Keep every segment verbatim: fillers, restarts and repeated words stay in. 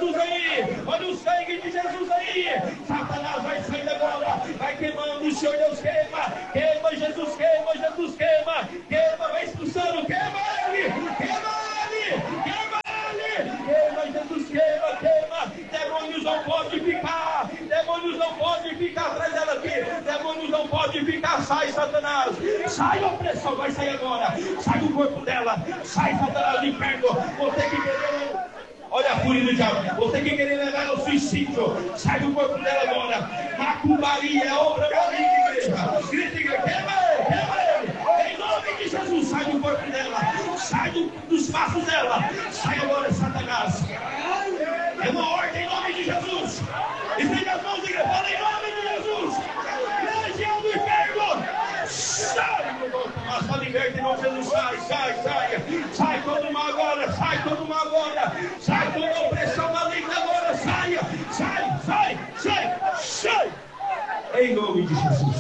Jesus aí. Olha o sangue de Jesus aí. Satanás vai saindo agora. Vai queimando. O Senhor Deus queima. Queima, Jesus queima. Jesus queima. Queima, vai expulsando. Queima ele. Queima ele. Queima ele. Queima, Jesus queima. Queima. Demônios não podem ficar. Demônios não podem ficar atrás dela aqui. Demônios não podem ficar. Sai, Satanás. Sai, opressão. Vai sair agora. Sai do corpo dela. Sai, Satanás do inferno. Você que querer. Olha a fúria do diabo. Você que querer levar ao suicídio. Sai do corpo dela agora. Macumbaria é obra maligna, igreja. Grita, igreja. Queima ele. Queima ele. Em nome de Jesus. Sai do corpo dela. Sai do, dos passos dela. Sai agora, Satanás. É uma ordem em nome de Jesus. Estenda as mãos, igreja. Fala em nome de Jesus. Legião do inferno. Sai, mas só liberta em nome de Jesus. Sai, sai, sai. Sai todo mal agora. Sai todo mal agora. Sai toda opressão maligna agora. Saia. Sai, sai, sai, sai. Em nome de Jesus.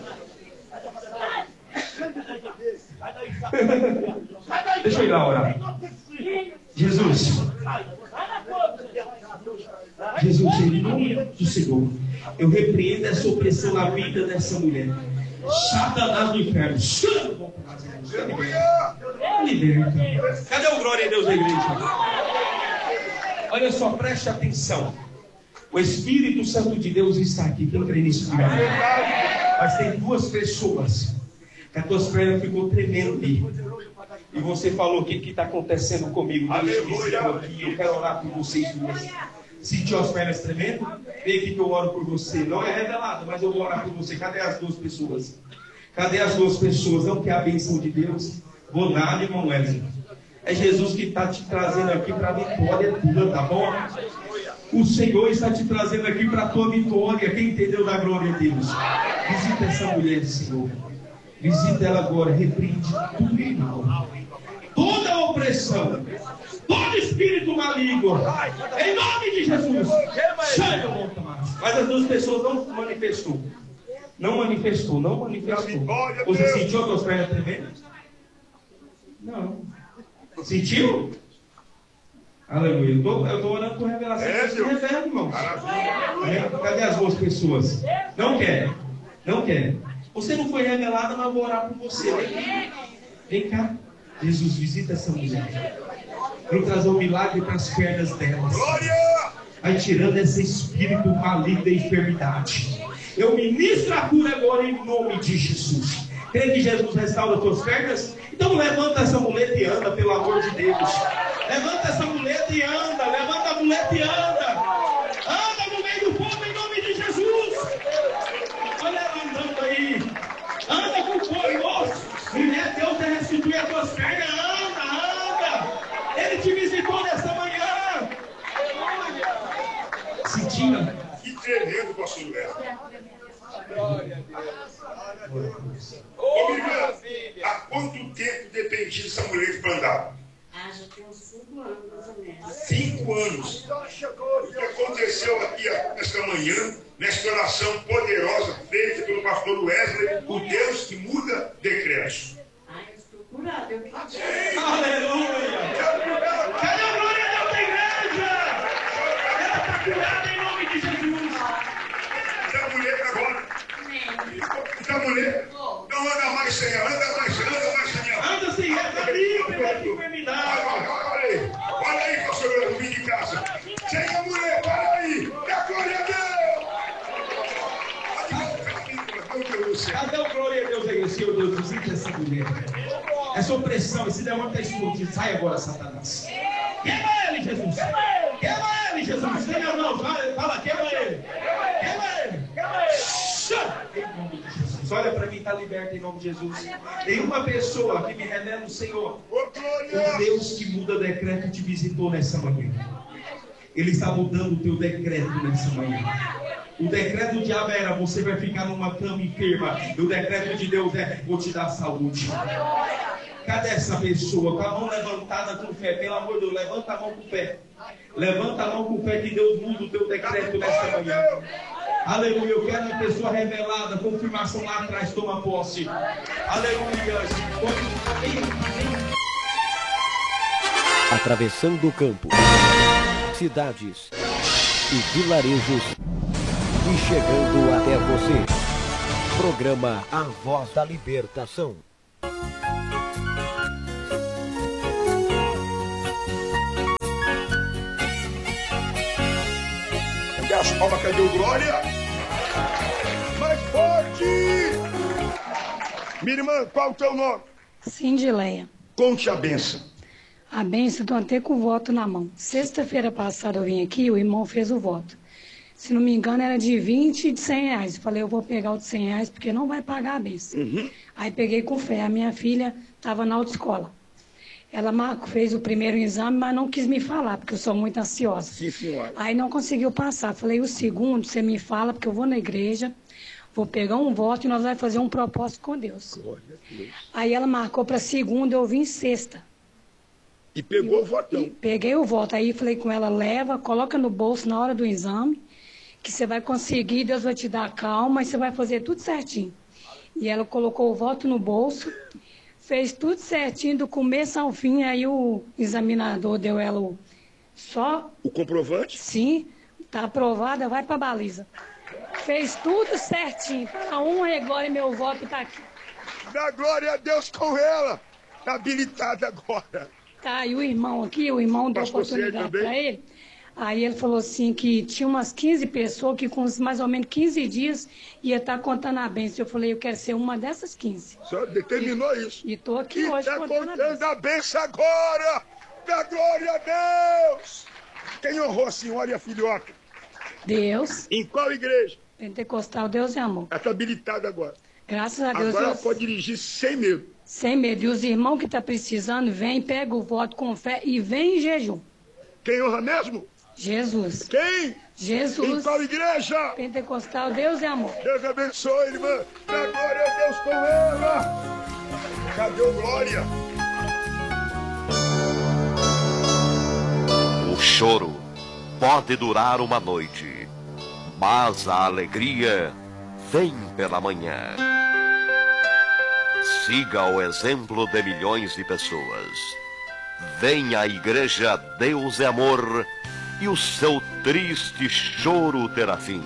Deixa eu ir lá orar. Jesus. Jesus, em nome do Senhor, eu repreendo essa opressão na vida dessa mulher. Satanás do inferno. Liberta. Cadê o glória a Deus da igreja? Olha só, preste atenção. O Espírito Santo de Deus está aqui. Quem crê nisso? Mas tem duas pessoas que as tuas pernas ficou tremendo ali. E você falou: o que está acontecendo comigo? Deus disse aqui, eu quero orar por vocês duas. Sentiu as pernas tremendo? Vem aqui que eu oro por você. Não é revelado, mas eu vou orar por você. Cadê as duas pessoas? Cadê as duas pessoas? Não quer a bênção de Deus? Vou nada, irmão Wesley. É Jesus que está te trazendo aqui para a vitória tua, tá bom? O Senhor está te trazendo aqui para a tua vitória. Quem entendeu da glória de Deus? Visita essa mulher, Senhor. Visita ela agora. Repreende tudo, irmão. Toda opressão, todo espírito maligno, em nome de Jesus. Mas as duas pessoas não manifestou. Não manifestou, não manifestou. Você sentiu as tuas pernas tremendo? Não. Sentiu? Aleluia. Eu estou orando por revelação. É, se revela, irmão. Cadê as duas pessoas? Não quer. Não quer. Você não foi revelada, mas eu vou orar por você. Vem cá. Vem cá. Jesus, visita essa mulher. Vem trazer um milagre para as pernas delas. Vai tirando esse espírito maligno da enfermidade. Eu ministro a cura agora em nome de Jesus. Crê que Jesus restaura as tuas pernas? Então levanta essa muleta e anda, pelo amor de Deus. Levanta essa muleta e anda. Levanta a muleta e anda. Anda no meio do povo em nome de Jesus. Olha ela andando aí. Anda com força. Mulher, Deus vai restituir as tuas pernas. Anda, anda. Ele te visitou nessa manhã. Sentia? Que tremendo, pastor Léo. Glória a Deus. Ô, Miriam, há quanto tempo dependia dessa mulher para andar? Ah, já tem uns cinco anos, mais ou menos. Cinco anos. O que aconteceu aqui nesta manhã, nesta oração poderosa feita pelo pastor Wesley, o Deus que muda decretos. Ah, eu estou curada, eu acredito. Aleluia! Cadê a glória a Deus da igreja? Ela está curada em nome de Jesus. Essa mulher agora. Essa mulher não anda mais sem ela, anda mais, anda mais sem ela. Anda sem ela, está livre dessa enfermidade. Olha aí, olha aí, pastor Wesley, vim de casa. Sem a mulher, para aí, dá glória a Deus. Cadê o glória a Deus aí, Senhor Deus? Visita essa mulher. Essa opressão, esse demônio está explodindo. Sai agora, Satanás. Queima ele, Jesus. Queima ele, Jesus. Tem a mão, fala, queima ele. Queima ele. Em nome de Jesus. Olha para mim, está liberto em nome de Jesus. Tem uma pessoa que me revela o Senhor. O Deus que muda decreto te visitou nessa manhã. Ele está mudando o teu decreto nessa manhã. O decreto do diabo era: você vai ficar numa cama enferma. E o decreto de Deus é: vou te dar saúde. Cadê essa pessoa? Com a mão levantada com fé. Pelo amor de Deus, levanta a mão com fé. Levanta a mão com fé que Deus muda o teu decreto nessa manhã. Aleluia. Eu quero uma pessoa revelada. Confirmação lá atrás. Toma posse. Aleluia. Atravessando o campo. cidades e vilarejos e chegando até você. Programa A Voz da Libertação. Cadê as palmas? Cadê o glória? Mais forte! Minha irmã, qual o teu nome? Cindileia. Conte a benção. A benção, estou até com o voto na mão. Sexta-feira passada eu vim aqui, o irmão fez o voto. Se não me engano, era de vinte e de cem reais. Eu falei, eu vou pegar o de cem reais, porque não vai pagar a benção. Uhum. Aí peguei com fé. A minha filha estava na autoescola. Ela fez o primeiro exame, mas não quis me falar, porque eu sou muito ansiosa. Sim, senhora. Aí não conseguiu passar. Falei, o segundo, você me fala, porque eu vou na igreja, vou pegar um voto e nós vamos fazer um propósito com Deus. Glória a Deus. Aí ela marcou para segunda, eu vim sexta. E pegou eu, o votão. Peguei o voto. Aí falei com ela, leva, coloca no bolso na hora do exame, que você vai conseguir, Deus vai te dar calma e você vai fazer tudo certinho. E ela colocou o voto no bolso, fez tudo certinho do começo ao fim, aí o examinador deu ela o, só... O comprovante? Sim, tá aprovada, vai pra baliza. Fez tudo certinho, para um agora e meu voto tá aqui. Dá glória a Deus com ela, tá habilitada agora. Tá, e o irmão aqui, o irmão deu oportunidade para ele. Aí ele falou assim que tinha umas quinze pessoas que com mais ou menos quinze dias ia estar tá contando a bênção. Eu falei, eu quero ser uma dessas quinze. Só determinou e, isso. E tô aqui e hoje tá contando, contando a bênção agora. Dá glória a Deus. Quem honrou a senhora e a filhota? Deus. Em qual igreja? Pentecostal, Deus e Amor. Ela está habilitada agora. Graças a Deus. Agora ela eu... pode dirigir sem medo. Sem medo. E os irmãos que estão tá precisando, vem, pega o voto com fé e vem em jejum. Quem honra mesmo? Jesus. Quem? Jesus. Em qual igreja? Pentecostal, Deus e Amor. Deus abençoe, irmã. Dá glória a Deus com ela. Cadê o glória? O choro pode durar uma noite, mas a alegria vem pela manhã. Siga o exemplo de milhões de pessoas. Venha à igreja Deus é Amor e o seu triste choro terá fim.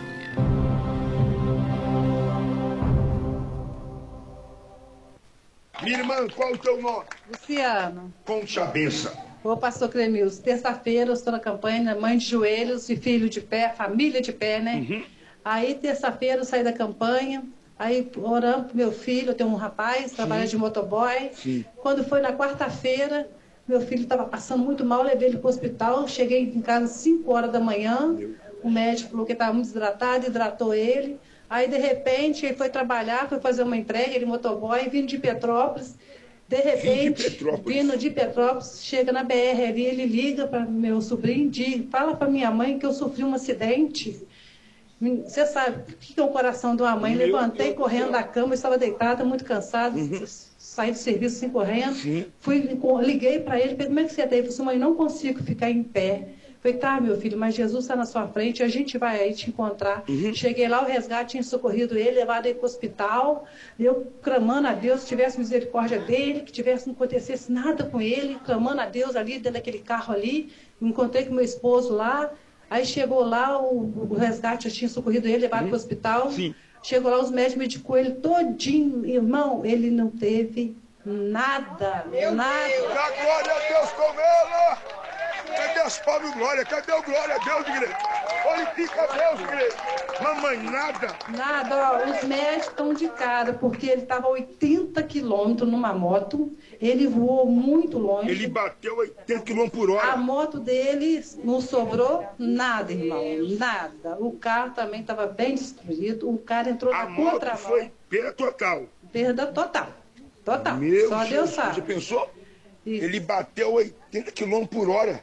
Minha irmã, qual o teu nome? Luciano. Conte a benção. Ô, pastor Cremilson, terça-feira eu estou na campanha, mãe de joelhos e filho de pé, família de pé, né? Uhum. Aí, terça-feira, eu saí da campanha, aí orando pro meu filho, eu tenho um rapaz, Sim. trabalha de motoboy. Sim. Quando foi na quarta-feira, meu filho estava passando muito mal, levei ele para o hospital, cheguei em casa às cinco horas da manhã, o médico falou que estava muito desidratado, hidratou ele. Aí, de repente, ele foi trabalhar, foi fazer uma entrega, ele motoboy, vindo de Petrópolis. De repente, de Petrópolis. vindo de Petrópolis, chega na B R ali, ele liga para meu sobrinho, diz, fala para minha mãe que eu sofri um acidente. Você sabe o que é o coração de uma mãe? Meu Levantei Deus correndo da cama, eu estava deitada, muito cansada, uhum. saí do serviço assim correndo. Sim. Fui, liguei para ele, falei, como é que você está? Ele falou assim, mãe, não consigo ficar em pé. Falei, tá, meu filho, mas Jesus está na sua frente, a gente vai aí te encontrar. Uhum. Cheguei lá, o resgate tinha socorrido ele, levado ele para o hospital, eu clamando a Deus que tivesse misericórdia dele, que tivesse, não acontecesse nada com ele, clamando a Deus ali, dentro daquele carro ali. Me encontrei com meu esposo lá, aí chegou lá, o, o resgate tinha socorrido ele, levado uhum. para o hospital. Sim. Chegou lá, os médicos medicou ele todinho. Irmão, ele não teve nada, meu nada. Deus, dá glória a Deus com ela! Cadê as palmas de glória? Cadê o glória a Deus, igreja? Glorifica a Deus, igreja. Mamãe, nada. Nada, ó, os médicos estão de cara, porque ele estava a oitenta quilômetros numa moto, ele voou muito longe. Ele bateu oitenta quilômetros por hora. A moto dele não sobrou nada, irmão, nada. O carro também estava bem destruído, o cara entrou a na contramão. A moto foi perda total. Perda total, total. Meu Só Jesus, Deus sabe. Você pensou? Isso. Ele bateu oitenta quilômetros por hora.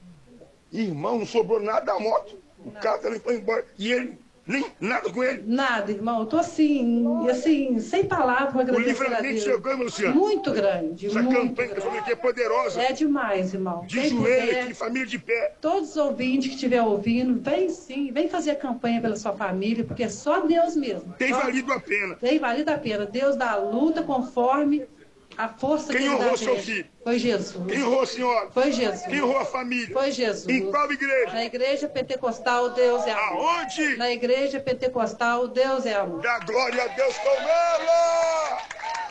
Irmão, não sobrou nada da moto. O nada. Carro também foi embora. E ele, nem nada com ele. Nada, irmão. Eu tô assim, assim, sem palavras para agradecer. O livramento chegou, meu Luciano. Muito grande. Essa muito campanha grande. que eu falei que é poderosa. É demais, irmão. De joelho aqui, família de pé. Todos os ouvintes que estiver ouvindo, vem sim, vem fazer a campanha pela sua família, porque é só Deus mesmo. Tem só... valido a pena. Tem valido a pena. Deus dá a luta conforme A força Quem que honrou dá seu dele. filho? Foi Jesus. Quem honrou a senhora? Foi Jesus. Quem honrou a família? Foi Jesus. Em qual igreja? Na igreja pentecostal, Deus é amor. Aonde? Na igreja pentecostal, Deus é amor. Dá glória a Deus com ela!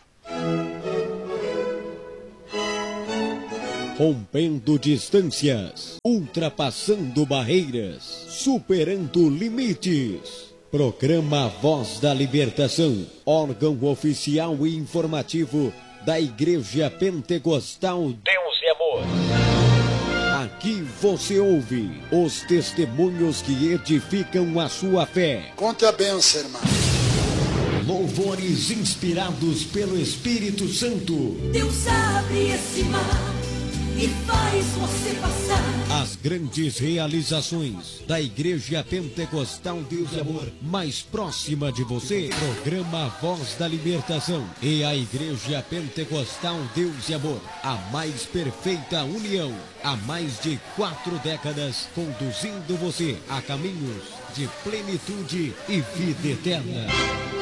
Rompendo distâncias, ultrapassando barreiras, superando limites. Programa Voz da Libertação, órgão oficial e informativo da Igreja Pentecostal Deus e Amor. Aqui você ouve os testemunhos que edificam a sua fé. Conte a bênção, irmão. Louvores inspirados pelo Espírito Santo. Deus abre esse mar e faz você passar. As grandes realizações da Igreja Pentecostal Deus e Amor, mais próxima de você. Programa Voz da Libertação e a Igreja Pentecostal Deus e Amor, a mais perfeita união, há mais de quatro décadas, conduzindo você a caminhos de plenitude e vida eterna.